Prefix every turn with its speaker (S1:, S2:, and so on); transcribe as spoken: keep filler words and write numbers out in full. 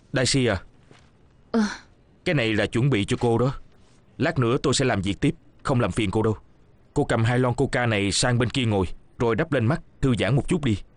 S1: Đại Si à,
S2: Ờ.
S1: cái này là chuẩn bị cho cô đó. Lát nữa tôi sẽ làm việc tiếp, không làm phiền cô đâu. Cô cầm hai lon coca này sang bên kia ngồi, rồi đắp lên mắt, thư giãn một chút đi.